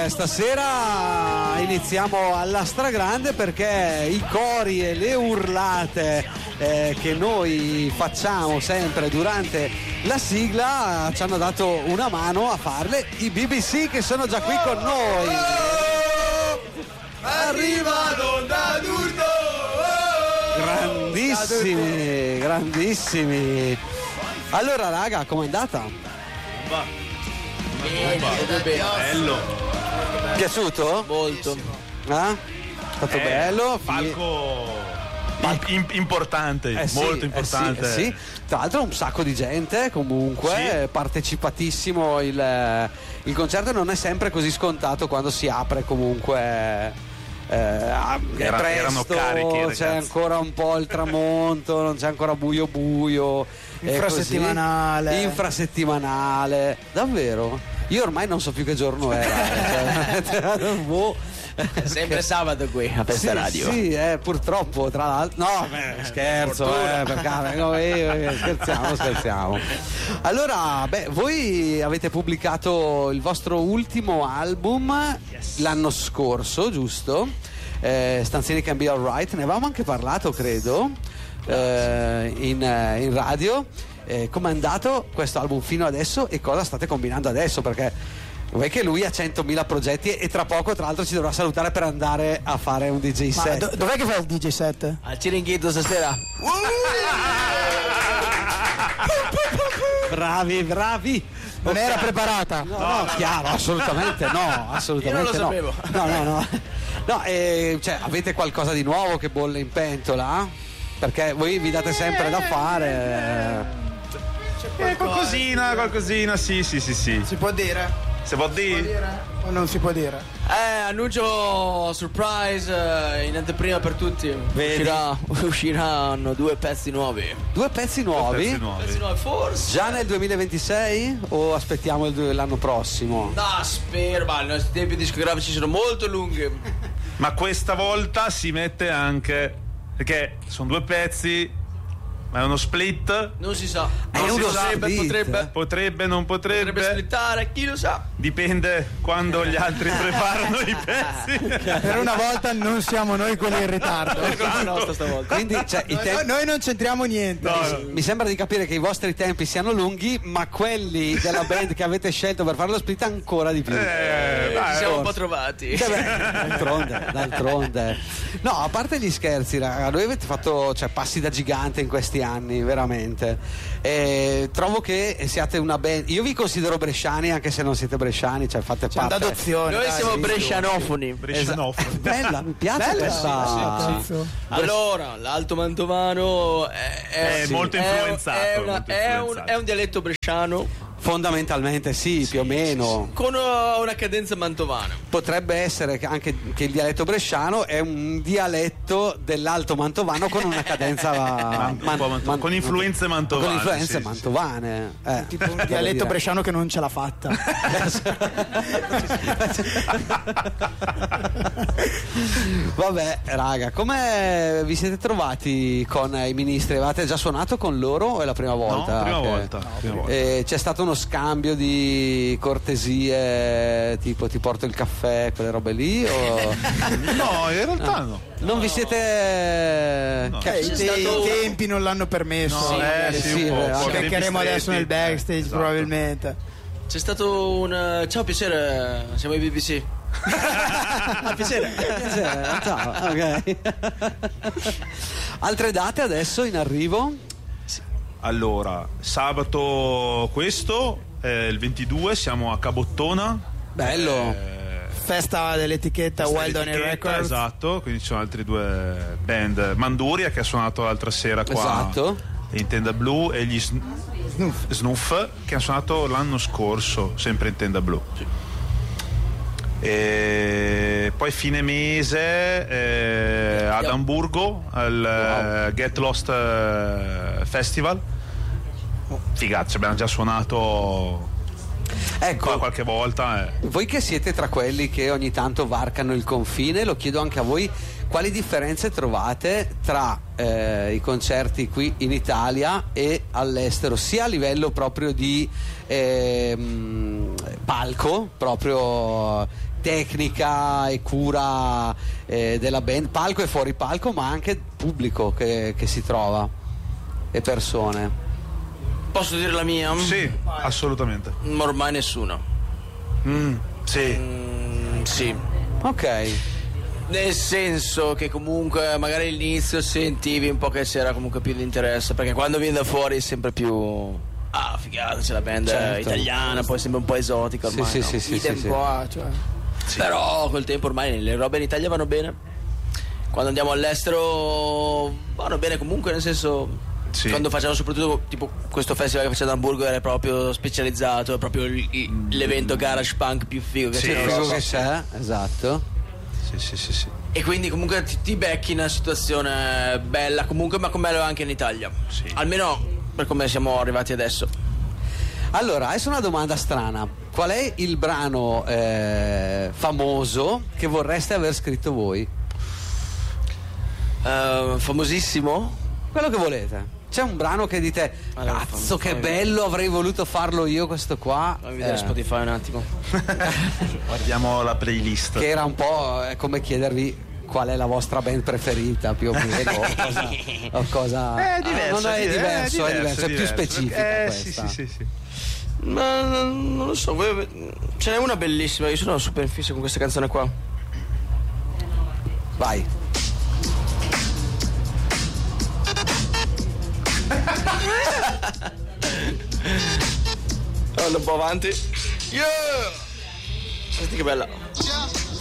stasera iniziamo alla stragrande perché i cori e le urlate che noi facciamo sempre durante la sigla ci hanno dato una mano a farle i BBC, che sono già qui con noi. Arriva Donna d'Urto! Grandissimi, grandissimi. Allora raga, com'è andata? Bello. Piaciuto? Molto. Stato bello. Palco importante, Sì, molto importante. Sì. Tra l'altro un sacco di gente comunque, sì. Partecipatissimo il concerto. Non è sempre così scontato quando si apre comunque. È presto, erano carichi, ragazzi. c'è ancora un po' il tramonto, non c'è ancora buio infrasettimanale, davvero io ormai non so più che giorno era. Sempre sabato qui a Festa Radio. Sì, purtroppo, tra l'altro. No, scherzo, scherziamo. Allora, voi avete pubblicato il vostro ultimo album l'anno scorso, giusto? Stanzini Can Be Alright, ne avevamo anche parlato, credo, in radio. Com'è andato questo album fino adesso e cosa state combinando adesso? Perché vuoi che lui ha 100.000 progetti e tra poco tra l'altro ci dovrà salutare per andare a fare un DJ set. Dov'è che fa il DJ set? Al Ciringhito stasera. Bravi. Non era preparata? No, chiaro, assolutamente no. Io non lo sapevo. No. No, cioè, avete qualcosa di nuovo che bolle in pentola? Perché voi vi date sempre da fare. Qualcosina, sì. Si può dire? Se può dire? O non si può dire? Annuncio surprise in anteprima per tutti. Usciranno 2 pezzi nuovi. 2 pezzi nuovi? Forse. Già nel 2026 o aspettiamo l'anno prossimo? No, spero, ma i nostri tempi discografici sono molto lunghi. Ma questa volta si mette anche, perché sono 2 pezzi, ma è uno split. Non si sa. Potrebbe, non potrebbe. Potrebbe splittare, chi lo sa. Dipende quando gli altri preparano i pezzi. Per una volta non siamo noi quelli in ritardo. Stavolta. Quindi cioè, Noi non c'entriamo niente. mi sembra di capire che i vostri tempi siano lunghi, ma quelli della band che avete scelto per fare lo split ancora di più. Ci siamo un po' trovati. D'altronde. No, a parte gli scherzi, raga, voi avete fatto passi da gigante in questi anni, veramente. Trovo che siate una band. Io vi considero bresciani, anche se non siete bresciani, cioè fate parte. D'adozione. Noi siamo brescianofoni. Bella, mi piace questa. Sì. Allora, l'alto mantovano È molto influenzato. È un dialetto bresciano Fondamentalmente sì, più o meno. con una cadenza mantovana. Potrebbe essere anche che il dialetto bresciano è un dialetto dell'alto mantovano con una cadenza con influenze mantovane. Con influenze sì. mantovane. Tipo un dialetto bresciano che non ce l'ha fatta. Vabbè, raga, come vi siete trovati con i ministri? Avete già suonato con loro o è la prima volta? No, prima volta. C'è stato uno scambio di cortesie, tipo ti porto il caffè, quelle robe lì? O... No, in realtà no. Non vi siete... No. I tempi non l'hanno permesso. No, sì, un po'. anche Chiacchieremo adesso nel backstage, Esatto. probabilmente. C'è stato un ciao, piacere, siamo i BBC. piacere. Ciao, ok. Altre date adesso in arrivo? Allora, sabato questo, il 22, siamo a Cabottona. Bello. Festa dell'etichetta Wild on Records. Esatto, quindi ci sono altri 2 band. Manduria, che ha suonato l'altra sera qua Esatto. in Tenda Blu, e gli Snuff, che hanno suonato l'anno scorso sempre in Tenda Blu. E poi fine mese ad Amburgo al Get Lost Festival. Figata, ci abbiamo già suonato Ecco, qualche volta. voi che siete tra quelli che ogni tanto varcano il confine, lo chiedo anche a voi, quali differenze trovate tra i concerti qui in Italia e all'estero, sia a livello proprio di palco, proprio tecnica e cura della band, palco e fuori palco, ma anche pubblico che si trova e persone. Posso dire la mia? Sì, assolutamente. Ormai nessuno. Sì. Sì. Ok. Nel senso che comunque magari all'inizio sentivi un po' che c'era comunque più di interesse, perché quando viene da fuori è sempre più figata, c'è la band italiana, poi sembra un po' esotica ormai. Sì, no? sì, sì, Idem sì. qua, cioè. Però col tempo ormai le robe in Italia vanno bene. Quando andiamo all'estero vanno bene comunque, nel senso Sì. quando facciamo soprattutto tipo questo festival che facciamo ad Amburgo era proprio specializzato, è proprio l'evento garage punk più figo che Sì, c'è in Quello Europa. che c'è, esatto. Sì. E quindi comunque ti becchi in una situazione bella comunque, ma come lo è anche in Italia. Sì. Almeno per come siamo arrivati adesso. Allora, adesso una domanda strana. Qual è il brano famoso che vorreste aver scritto voi? Famosissimo? Quello che volete. C'è un brano che dite, Allora, cazzo che fammi- bello, avrei voluto farlo io questo qua. Fammi vedere Spotify un attimo. Guardiamo la playlist. Che era un po' come chiedervi qual è la vostra band preferita, più o meno. o cosa. È diverso, non è diverso, è più specifica sì, questa. sì. Ma non lo so, ce n'è una bellissima, io sono super in fissa con questa canzone qua. Vai. Vado un po' avanti. Yeah! Senti che bella.